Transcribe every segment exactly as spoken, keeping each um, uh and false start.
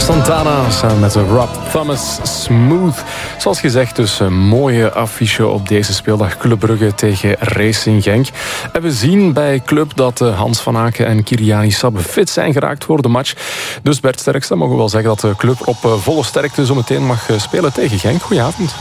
Santana samen met Rob Thomas, Smooth. Zoals gezegd, dus een mooie affiche op deze speeldag. Club Brugge tegen Racing Genk. En we zien bij Club dat Hans van Aken en Kyriani Sabbe fit zijn geraakt voor de match. Dus Bert Sterkste, mogen we wel zeggen dat de club op volle sterkte zo meteen mag spelen tegen Genk. Goedenavond.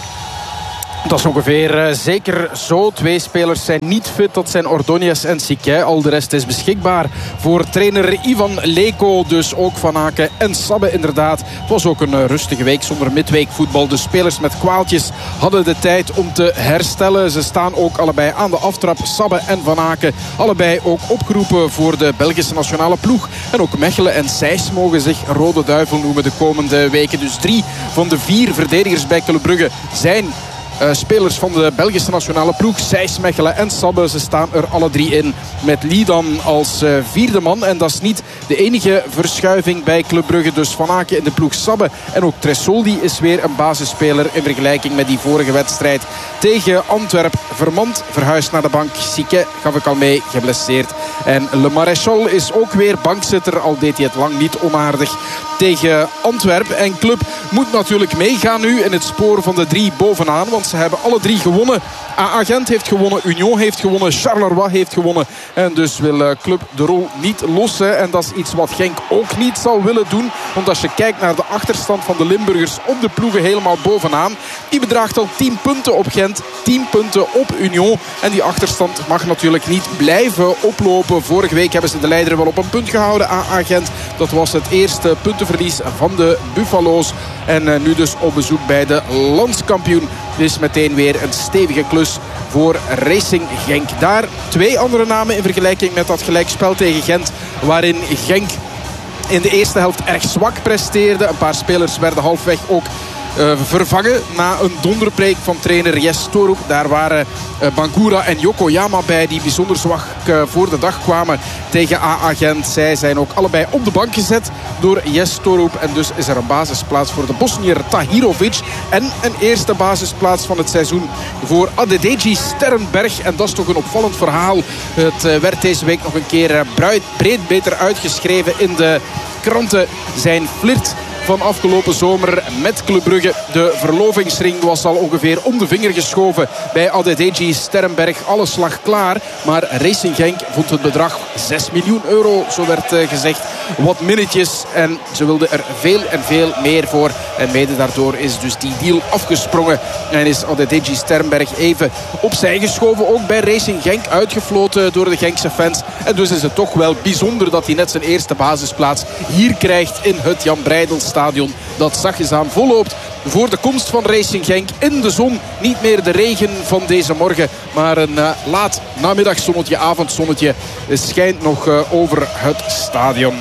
Dat is ongeveer uh, zeker zo. Twee spelers zijn niet fit. Dat zijn Ordóñez en Siquet. Al de rest is beschikbaar voor trainer Ivan Leko. Dus ook Van Aken en Sabbe inderdaad. Het was ook een uh, rustige week zonder midweekvoetbal. De spelers met kwaaltjes hadden de tijd om te herstellen. Ze staan ook allebei aan de aftrap. Sabbe en Van Aken. Allebei ook opgeroepen voor de Belgische nationale ploeg. En ook Mechelen en Sijs mogen zich Rode Duivel noemen de komende weken. Dus drie van de vier verdedigers bij Club Brugge zijn Uh, spelers van de Belgische nationale ploeg. Sijs, Mechelen en Sabbe. Ze staan er alle drie in. Met Lee dan als uh, vierde man. En dat is niet de enige verschuiving bij Club Brugge. Dus Van Aken in de ploeg Sabbe. En ook Tressoldi is weer een basisspeler in vergelijking met die vorige wedstrijd tegen Antwerp. Vermand verhuisd naar de bank. Siquet gaf ik al mee, geblesseerd. En Le Maréchal is ook weer bankzitter. Al deed hij het lang niet onaardig tegen Antwerp. En Club moet natuurlijk meegaan nu in het spoor van de drie bovenaan. Want ze hebben alle drie gewonnen. A A Gent heeft gewonnen, Union heeft gewonnen, Charleroi heeft gewonnen. En dus wil Club de rol niet lossen. En dat is iets wat Genk ook niet zal willen doen. Want als je kijkt naar de achterstand van de Limburgers op de ploegen helemaal bovenaan. Die bedraagt al tien punten op Gent, tien punten op Union. En die achterstand mag natuurlijk niet blijven oplopen. Vorige week hebben ze de leider wel op een punt gehouden, A A Gent. Dat was het eerste puntenverlies van de Buffalo's. En nu dus op bezoek bij de landskampioen. Dit is meteen weer een stevige klus voor Racing Genk. Daar twee andere namen in vergelijking met dat gelijkspel tegen Gent. Waarin Genk in de eerste helft erg zwak presteerde. Een paar spelers werden halfweg ook Uh, vervangen na een donderpreek van trainer Jes Torup. Daar waren uh, Bangura en Yokoyama bij die bijzonder zwak uh, voor de dag kwamen tegen A A Gent. Zij zijn ook allebei op de bank gezet door Jes Torup. En dus is er een basisplaats voor de Bosnier Tahirovic. En een eerste basisplaats van het seizoen voor Adedeji Sternberg. En dat is toch een opvallend verhaal. Het uh, werd deze week nog een keer uh, breed, breed beter uitgeschreven in de kranten. Zijn flirt van afgelopen zomer met Club Brugge. De verlovingsring was al ongeveer om de vinger geschoven bij Adedeji Sternberg. Alles lag klaar, maar Racing Genk vond het bedrag zes miljoen euro, zo werd uh, gezegd, wat minnetjes. En ze wilden er veel en veel meer voor. En mede daardoor is dus die deal afgesprongen. En is Adedeji Sternberg even opzij geschoven. Ook bij Racing Genk uitgefloten door de Genkse fans. En dus is het toch wel bijzonder dat hij net zijn eerste basisplaats hier krijgt in het Jan Breydel Stadion, dat zachtjes aan volloopt voor de komst van Racing Genk in de zon. Niet meer de regen van deze morgen, maar een uh, laat namiddagzonnetje, avondzonnetje schijnt nog uh, over het stadion.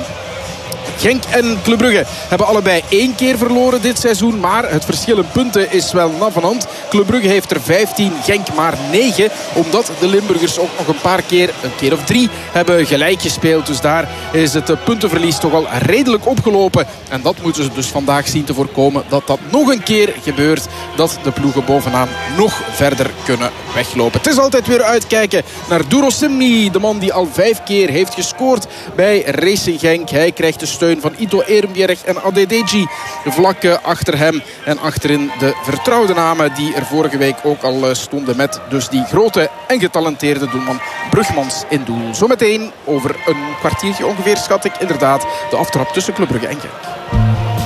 Genk en Club Brugge hebben allebei één keer verloren dit seizoen. Maar het verschil in punten is wel navenant. Club Brugge heeft er vijftien, Genk maar negen. Omdat de Limburgers ook nog een paar keer, een keer of drie, hebben gelijk gespeeld. Dus daar is het puntenverlies toch al redelijk opgelopen. En dat moeten ze dus vandaag zien te voorkomen. Dat dat nog een keer gebeurt. Dat de ploegen bovenaan nog verder kunnen weglopen. Het is altijd weer uitkijken naar Duro Simni. De man die al vijf keer heeft gescoord bij Racing Genk. Hij krijgt de steun van Ito Ehrenbjerg en Adedeji vlak achter hem. En achterin de vertrouwde namen die er vorige week ook al stonden met dus die grote en getalenteerde doelman Brugmans in doel. Zometeen over een kwartiertje ongeveer schat ik inderdaad de aftrap tussen Club Brugge en Genk.